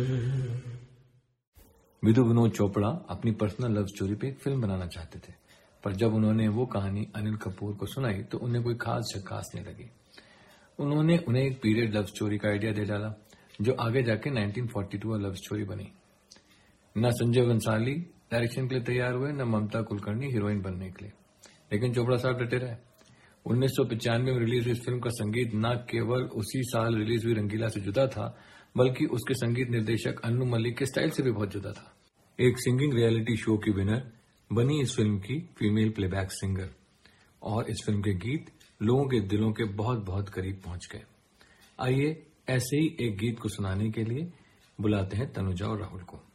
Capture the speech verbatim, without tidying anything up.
विदु विनोद चोपड़ा अपनी personal love story पे एक फिल्म बनाना चाहते थे, पर जब उन्होंने वो कहानी अनिल कपूर को सुनाई तो उन्हें कोई खास झकास नहीं लगी। उन्होंने उन्हें एक पीरियड लव स्टोरी का आइडिया दे डाला, जो आगे जाके nineteen forty two love story बनी। न संजय बंसाली डायरेक्शन के लिए तैयार हुए, न ममता कुलकर्णी हीरोइन बनने के लिए, लेकिन चोपड़ा साहब डटे रहे। उन्नीस सौ पिचानवे में रिलीज हुई इस फिल्म का संगीत न केवल उसी साल रिलीज हुई रंगीला से जुदा था, बल्कि उसके संगीत निर्देशक अन्नू मलिक के स्टाइल से भी बहुत जुदा था। एक सिंगिंग रियलिटी शो की विनर बनी इस फिल्म की फीमेल प्लेबैक सिंगर, और इस फिल्म के गीत लोगों के दिलों के बहुत बहुत करीब पहुंच गए। आइए ऐसे ही एक गीत को सुनाने के लिए बुलाते हैं तनुजा और राहुल को।